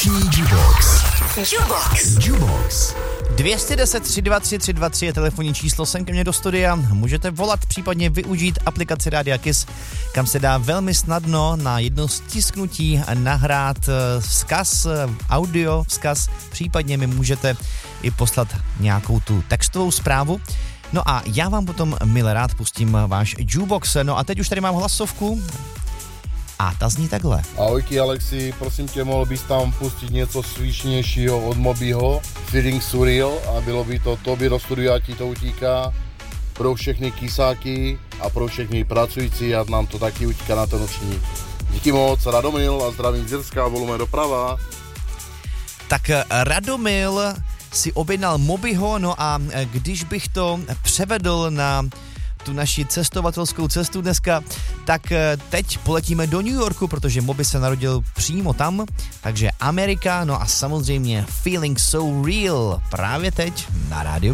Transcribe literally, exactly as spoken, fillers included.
Noční Jukebox. Jukebox. Jukebox. dvě stě deset, tři dva tři, tři dva tři je telefonní číslo sem ke mně do studia. Můžete volat, případně využít aplikaci Rádia Kiss, kam se dá velmi snadno na jedno stisknutí nahrát vzkaz, audio vzkaz, případně mi můžete i poslat nějakou tu textovou zprávu. No a já vám potom milé rád pustím váš Jukebox. No a teď už tady mám hlasovku a ta zní takhle. Ahojky Alexi, prosím tě, mohl bys tam pustit něco svíšnějšího od Mobyho, Feeling Surreal, a bylo by to tobě do studia, ti to utíká, pro všechny kysáky a pro všechny pracující, a nám to taky utíká na to noční. Díky moc, Radomil a zdravím z Jirska, volume doprava. Tak Radomil si objednal Mobyho, no a když bych to převedl na tu naši cestovatelskou cestu dneska, tak teď poletíme do New Yorku, protože Moby se narodil přímo tam, takže Amerika, no a samozřejmě Feeling So Real právě teď na rádiu.